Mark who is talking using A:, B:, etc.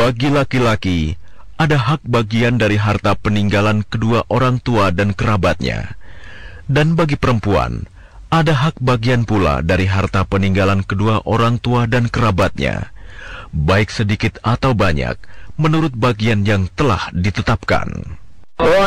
A: Bagi laki-laki, ada hak bagian dari harta peninggalan kedua orang tua dan kerabatnya. Dan bagi perempuan, ada hak bagian pula dari harta peninggalan kedua orang tua dan kerabatnya, baik sedikit atau banyak, menurut bagian yang telah ditetapkan.